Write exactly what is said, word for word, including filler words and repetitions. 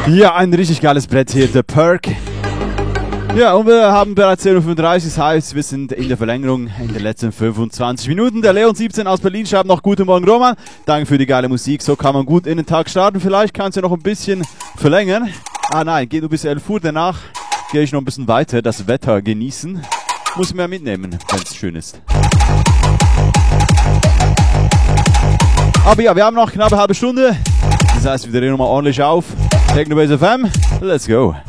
Ja, ein richtig geiles Brett hier, The Perk. Ja, und wir haben bereits zehn Uhr fünfunddreißig, das heißt, wir sind in der Verlängerung in den letzten fünfundzwanzig Minuten. Der Leon siebzehn aus Berlin schreibt noch Guten Morgen Roman. Danke für die geile Musik, so kann man gut in den Tag starten. Vielleicht kannst du noch ein bisschen verlängern. Ah nein, geht nur bis elf Uhr, danach gehe ich noch ein bisschen weiter, das Wetter genießen. Muss mehr mitnehmen, wenn es schön ist. Aber ja, wir haben noch knapp eine halbe Stunde. Das heißt, wir drehen nochmal ordentlich auf. Technobase F M, let's go.